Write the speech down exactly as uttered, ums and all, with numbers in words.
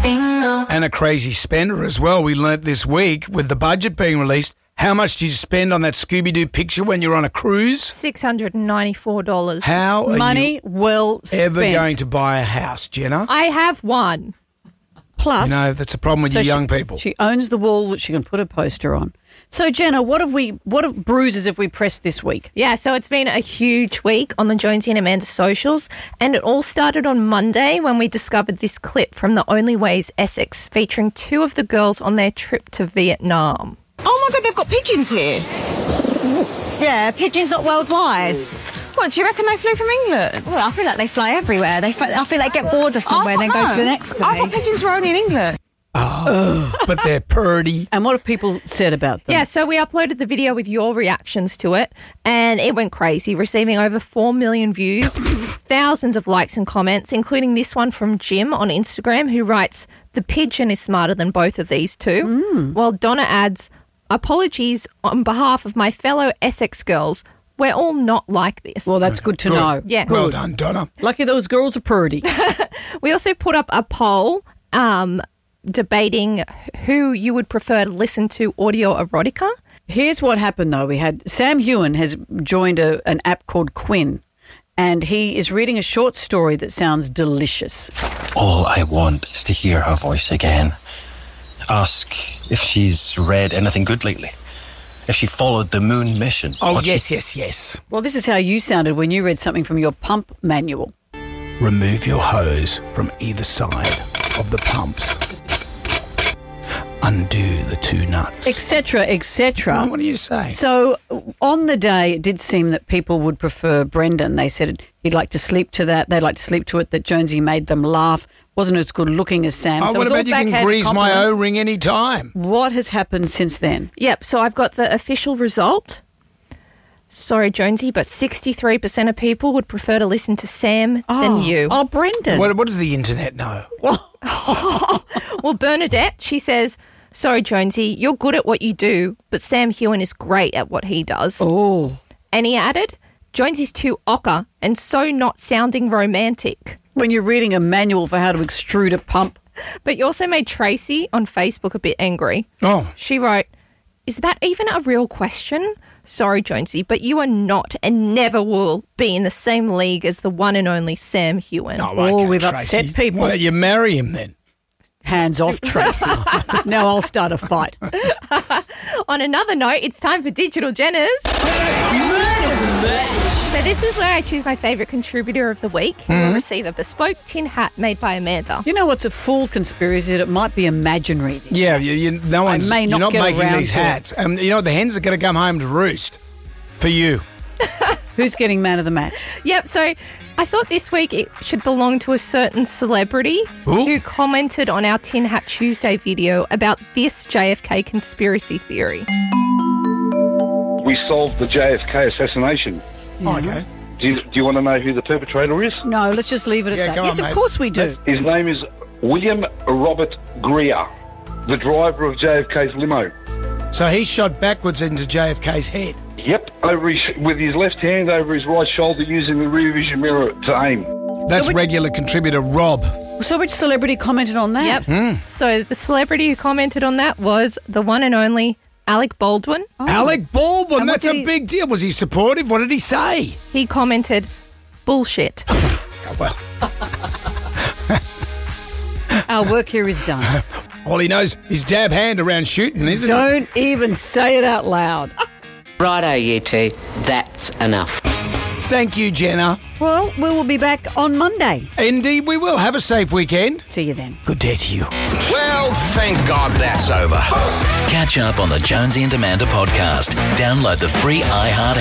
Bingo. And a crazy spender as well. We learnt this week with the budget being released. How much did you spend on that Scooby-Doo picture when you're on a cruise? six hundred ninety-four dollars. How are Money you well spent. ever going to buy a house, Jenna? I have one. Plus, You know, that's a problem with so you young she, people. She owns the wall that she can put a poster on. So, Jenna, what have we? What have bruises have we pressed this week? Yeah, so it's been a huge week on the Jonesy and Amanda socials, and it all started on Monday when we discovered this clip from the Only Ways Essex featuring two of the girls on their trip to Vietnam. Oh my God, they've got pigeons here. Yeah, pigeons not worldwide. What, do you reckon they flew from England? Well, I feel like they fly everywhere. They, fly, I feel they get bored of somewhere and then go no. to the next place. I thought pigeons were only in England. Oh, but they're purdy. And what have people said about them? Yeah, so we uploaded the video with your reactions to it, and it went crazy, receiving over four million views, thousands of likes and comments, including this one from Jim on Instagram, who writes, "The pigeon is smarter than both of these two." Mm. While Donna adds, "Apologies on behalf of my fellow Essex girls. We're all not like this." Well, that's good to Good. know. Yeah. Well done, Donna. Lucky those girls are purdy. We also put up a poll um, debating who you would prefer to listen to audio erotica. Here's what happened, though. We had Sam Hewen has joined a, an app called Quinn, and he is reading a short story that sounds delicious. All I want is to hear her voice again. Ask if she's read anything good lately. If she followed the moon mission. Oh, what yes, she- yes, yes. Well, this is how you sounded when you read something from your pump manual. Remove your hose from either side of the pumps. Undo the two nuts. Etc., et cetera. What do you say? So on the day, it did seem that people would prefer Brendan. They said he'd like to sleep to that. They'd like to sleep to it, that Jonesy made them laugh. Wasn't as good looking as Sam. Oh, so it what was all about you can backhanded grease my compliments. O-ring any time? What has happened since then? Yep, so I've got the official result. Sorry, Jonesy, but sixty-three percent of people would prefer to listen to Sam than you. Oh, Brendan. What, what does the internet know? Well, Bernadette, she says, "Sorry, Jonesy, you're good at what you do, but Sam Hewen is great at what he does." Oh. And he added, "Jonesy's too ochre and so not sounding romantic." When you're reading a manual for how to extrude a pump. But you also made Tracy on Facebook a bit angry. Oh, She wrote, "Is that even a real question? Sorry, Jonesy, but you are not and never will be in the same league as the one and only Sam Hewen." no, Oh, okay, we've Tracy. upset people. Why don't you marry him then? Hands off, Tracy. Now I'll start a fight. On another note, it's time for Digital Jenners. So this is where I choose my favourite contributor of the week, who will receive a bespoke tin hat made by Amanda. You know what's a full conspiracy? That it might be imaginary. This Yeah, you, you, no one's. may you're not not get making around these to it. hats. Um, you know what? The hens are going to come home to roost for you. Who's getting man of the match? Yep, so I thought this week it should belong to a certain celebrity Ooh. who commented on our Tin Hat Tuesday video about this J F K conspiracy theory. We solved the J F K assassination. Oh, okay. Do you, do you want to know who the perpetrator is? No, let's just leave it at Yeah, that. come Yes, on, of mate. course we do. Let's- His name is William Robert Greer, the driver of J F K's limo. So he shot backwards into J F K's head. Yep, over his, with his left hand over his right shoulder using the rear vision mirror to aim. That's which- regular contributor Rob. So which celebrity commented on that? Yep. Hmm. So the celebrity who commented on that was the one and only Alec Baldwin. Alec Baldwin, And what that's a did he- big deal. Was he supportive? What did he say? He commented, "Bullshit." Oh, well, Our work here is done. all he knows is jab hand around shooting, isn't it? Don't even say it out loud. Righto, you two. That's enough. Thank you, Jenna. Well, we will be back on Monday. Indeed, we will. Have a safe weekend. See you then. Good day to you. Well, thank God that's over. Catch up on the Jonesy and Amanda podcast. Download the free iHeart